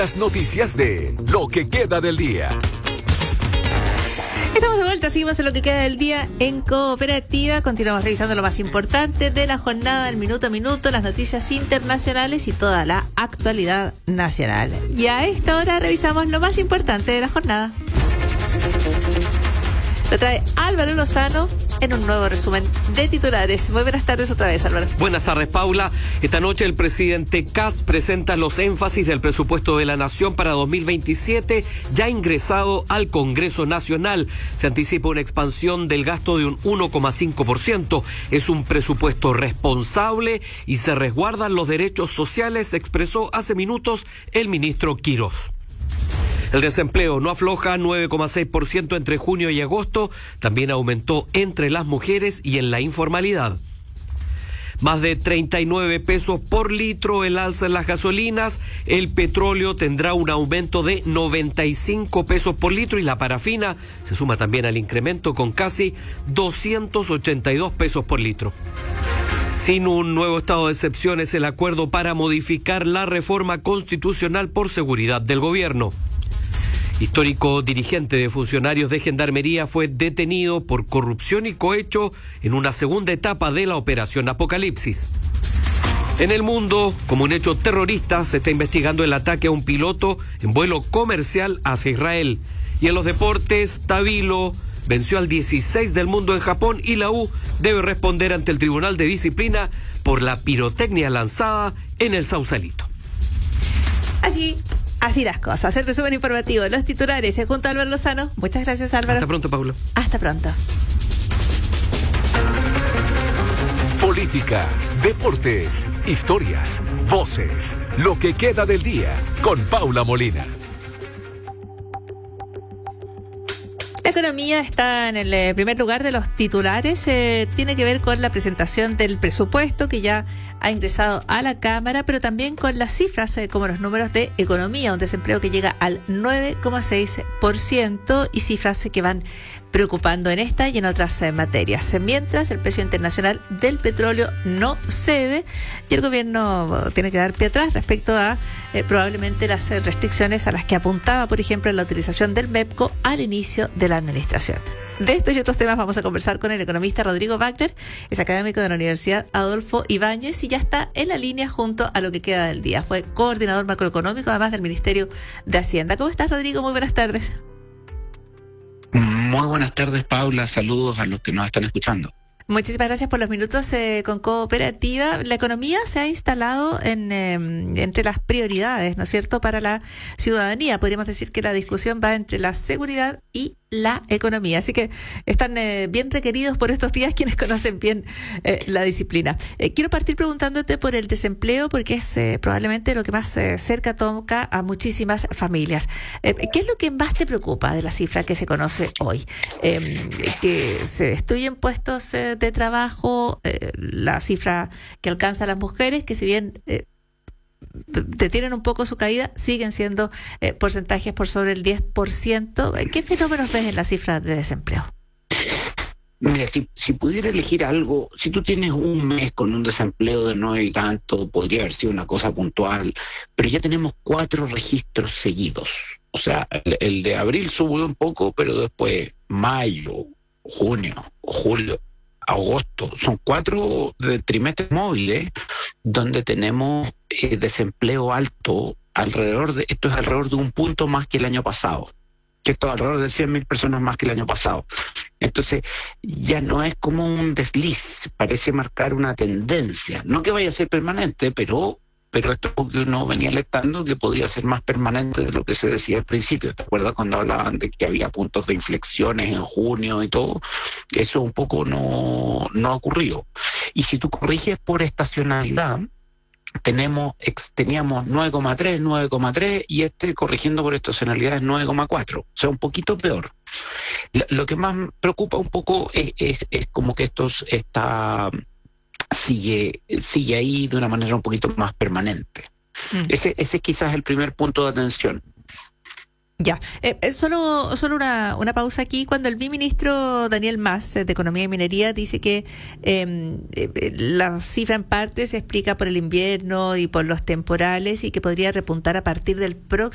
las noticias de Lo que queda del día. Estamos de vuelta, seguimos en Lo que queda del día en Cooperativa. Continuamos revisando lo más importante de la jornada, el minuto a minuto, las noticias internacionales y toda la actualidad nacional. Y a esta hora revisamos lo más importante de la jornada. Lo trae Álvaro Lozano en un nuevo resumen de titulares. Muy buenas tardes otra vez, Álvaro. Buenas tardes, Paula. Esta noche el presidente Kast presenta los énfasis del presupuesto de la Nación para 2027, ya ingresado al Congreso Nacional. Se anticipa una expansión del gasto de un 1,5%. Es un presupuesto responsable y se resguardan los derechos sociales, expresó hace minutos el ministro Quirós. El desempleo no afloja, 9,6% entre junio y agosto, también aumentó entre las mujeres y en la informalidad. Más de 39 pesos por litro el alza en las gasolinas, el petróleo tendrá un aumento de 95 pesos por litro y la parafina se suma también al incremento con casi 282 pesos por litro. Sin un nuevo estado de excepción es el acuerdo para modificar la reforma constitucional por seguridad del gobierno. Histórico dirigente de funcionarios de Gendarmería fue detenido por corrupción y cohecho en una segunda etapa de la operación Apocalipsis. En el mundo, como un hecho terrorista, se está investigando el ataque a un piloto en vuelo comercial hacia Israel. Y en los deportes, Tabilo venció al 16 del mundo en Japón y la U debe responder ante el Tribunal de Disciplina por la pirotecnia lanzada en el Sausalito. Así las cosas. El resumen informativo, los titulares, junto a Álvaro Lozano. Muchas gracias, Álvaro. Hasta pronto, Paula. Hasta pronto. Política, deportes, historias, voces. Lo que queda del día con Paula Molina. La economía está en el primer lugar de los titulares. Tiene que ver con la presentación del presupuesto que ya ha ingresado a la Cámara, pero también con las cifras como los números de economía, un desempleo que llega al 9,6% y cifras que van preocupando en esta y en otras materias. Mientras el precio internacional del petróleo no cede y el gobierno tiene que dar pie atrás respecto a probablemente las restricciones a las que apuntaba, por ejemplo, en la utilización del MEPCO al inicio de la administración. De estos y otros temas vamos a conversar con el economista Rodrigo Wagner, es académico de la Universidad Adolfo Ibáñez y ya está en la línea junto a Lo que queda del día. Fue coordinador macroeconómico además del Ministerio de Hacienda. ¿Cómo estás, Rodrigo? Muy buenas tardes. Muy buenas tardes, Paula. Saludos a los que nos están escuchando. Muchísimas gracias por los minutos con Cooperativa. La economía se ha instalado entre las prioridades, ¿no es cierto?, para la ciudadanía. Podríamos decir que la discusión va entre la seguridad y la economía. Así que están bien requeridos por estos días quienes conocen bien la disciplina. Quiero partir preguntándote por el desempleo porque es probablemente lo que más cerca toca a muchísimas familias. ¿Qué es lo que más te preocupa de la cifra que se conoce hoy? Que se destruyen puestos de trabajo, la cifra que alcanza a las mujeres, que si bien detienen un poco su caída, siguen siendo porcentajes por sobre el 10%. ¿Qué fenómenos ves en la cifra de desempleo? Mira, si pudiera elegir algo, si tú tienes un mes con un desempleo de 9 y tanto, podría haber sido una cosa puntual, pero ya tenemos 4 registros seguidos. O sea, el de abril subió un poco, pero después mayo, junio, julio, agosto, son 4 trimestres móviles donde tenemos desempleo alto, esto es alrededor de un punto más que el año pasado, que esto es alrededor de 100.000 personas más que el año pasado. Entonces ya no es como un desliz, parece marcar una tendencia, no que vaya a ser permanente, pero esto es porque uno venía alertando que podía ser más permanente de lo que se decía al principio. ¿Te acuerdas cuando hablaban de que había puntos de inflexiones en junio y todo? Eso un poco no ha ocurrido. Y si tú corriges por estacionalidad, teníamos 9,3 y corrigiendo por estacionalidad es 9,4, o sea, un poquito peor. Lo que más me preocupa un poco es como que sigue ahí de una manera un poquito más permanente. Ese es quizás el primer punto de atención. Ya, solo una pausa aquí. Cuando el viceministro Daniel Mas, de Economía y Minería, dice que la cifra en parte se explica por el invierno y por los temporales y que podría repuntar a partir del próximo